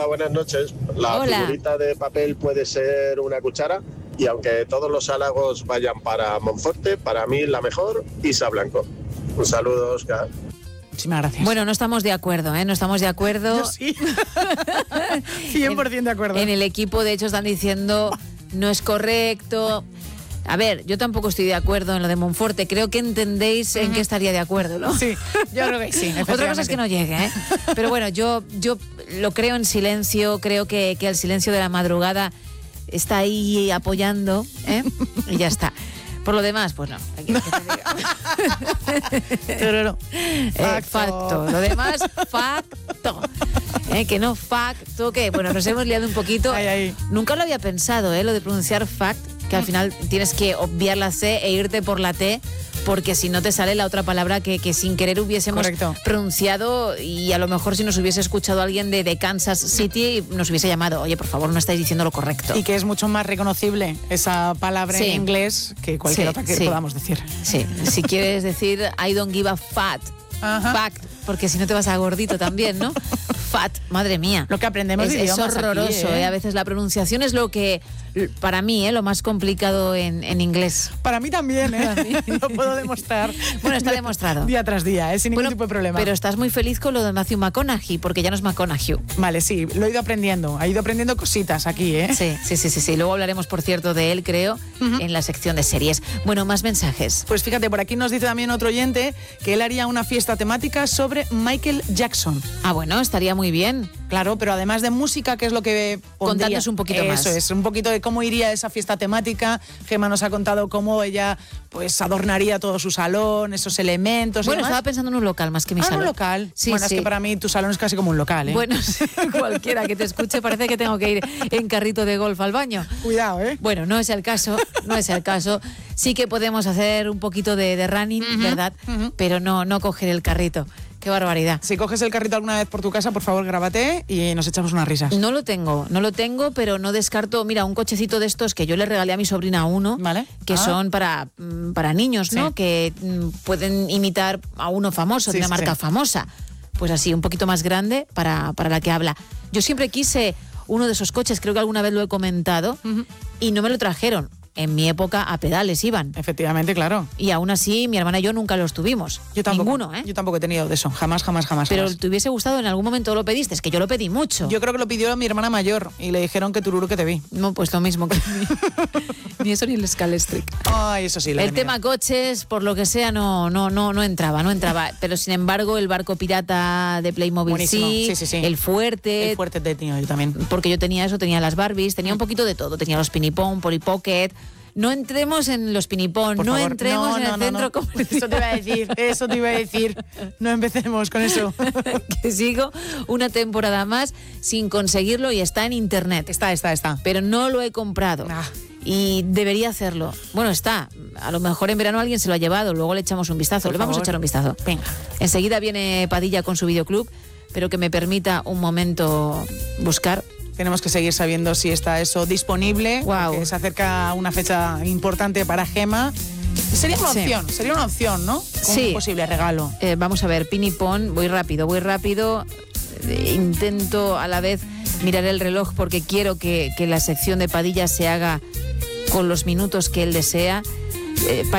buenas noches. La figurita de papel puede ser una cuchara y aunque todos los halagos vayan para Monforte, para mí la mejor, Isa Blanco. Un saludo, Óscar. Muchísimas gracias. Bueno, no estamos de acuerdo, ¿eh? No estamos de acuerdo. Yo sí. 100% de acuerdo. En el equipo, de hecho, están diciendo no es correcto. A ver, yo tampoco estoy de acuerdo en lo de Monforte. Creo que entendéis en qué estaría de acuerdo, ¿no? Sí, yo creo que sí. Otra cosa es que no llegue, ¿eh? Pero bueno, yo lo creo en silencio. Creo que el silencio de la madrugada está ahí apoyando, ¿eh? Y ya está. Por lo demás, pues no. Aquí no. Facto. Lo demás, facto. Que no facto, que bueno, nos hemos liado un poquito. Ay. Nunca lo había pensado, lo de pronunciar fact, que al final tienes que obviar la C e irte por la T, porque si no te sale la otra palabra que sin querer hubiésemos pronunciado, y a lo mejor si nos hubiese escuchado alguien de Kansas City nos hubiese llamado, oye, por favor, no estáis diciendo lo correcto. Y que es mucho más reconocible esa palabra en inglés que cualquier otra que podamos decir. Sí, si quieres decir I don't give a fact, porque si no te vas a gordito también, ¿no? Fat, madre mía. Lo que aprendemos de idiomas es horroroso, aquí, A veces la pronunciación es lo que, para mí, lo más complicado en inglés. Para mí también, Lo puedo demostrar. Bueno, está demostrado. Día tras día, sin ningún tipo de problema. Pero estás muy feliz con lo de Matthew McConaughey, porque ya no es McConaughey. Vale, sí, lo he ido aprendiendo. He ido aprendiendo cositas aquí, Sí. Luego hablaremos, por cierto, de él, creo, en la sección de series. Bueno, más mensajes. Pues fíjate, por aquí nos dice también otro oyente que él haría una fiesta temática sobre Michael Jackson. Ah, bueno, estaría muy bien. Claro, pero además de música, ¿qué es lo que pondría? Contadnos un poquito más. Eso es, un poquito de cómo iría esa fiesta temática. Gemma nos ha contado cómo ella pues adornaría todo su salón, esos elementos. Bueno, estaba pensando en un local más que mi salón. ¿Un local? Sí, bueno, sí. Es que para mí tu salón es casi como un local, ¿eh? Bueno, cualquiera que te escuche parece que tengo que ir en carrito de golf al baño. Cuidado, ¿eh? Bueno, no es el caso. Sí que podemos hacer un poquito de running, ¿verdad? Pero no coger el carrito. Qué barbaridad. Si coges el carrito alguna vez por tu casa, por favor, grábate y nos echamos unas risas. No lo tengo, pero no descarto, mira, un cochecito de estos que yo le regalé a mi sobrina uno, ¿vale? Que son para niños, ¿no? Que pueden imitar a uno famoso, de una marca famosa. Pues así, un poquito más grande para la que habla. Yo siempre quise uno de esos coches, creo que alguna vez lo he comentado, y no me lo trajeron. En mi época a pedales iban. Efectivamente, claro. Y aún así, mi hermana y yo nunca los tuvimos. Yo tampoco. Ninguno, ¿eh? Yo tampoco he tenido de eso. Jamás. Pero ¿te hubiese gustado en algún momento lo pediste? Es que yo lo pedí mucho. Yo creo que lo pidió mi hermana mayor y le dijeron que tururú que te vi. No, pues lo mismo que ni eso ni el Scalestric. Ay, eso sí. El tema coches, por lo que sea, no entraba. Pero sin embargo, el barco pirata de Playmobil buenísimo. Sí. El fuerte. El fuerte te he tenido yo también. Porque yo tenía eso, tenía las Barbies, tenía un poquito de todo. Tenía los Pinipón, Polly Pocket. No entremos en los Pinipón, no entremos en el centro comercial. Eso te iba a decir. No empecemos con eso. Que sigo una temporada más sin conseguirlo y está en internet. Está. Pero no lo he comprado. Y debería hacerlo. Bueno, está. A lo mejor en verano alguien se lo ha llevado. Luego le echamos un vistazo. Vamos a echar un vistazo. Venga. Enseguida viene Padilla con su videoclub, pero que me permita un momento buscar. Tenemos que seguir sabiendo si está eso disponible. Wow. Que se acerca una fecha importante para Gemma. Sería una opción, ¿no? Como un posible regalo. Vamos a ver, Pinipón, voy rápido. Intento a la vez mirar el reloj porque quiero que la sección de Padilla se haga con los minutos que él desea.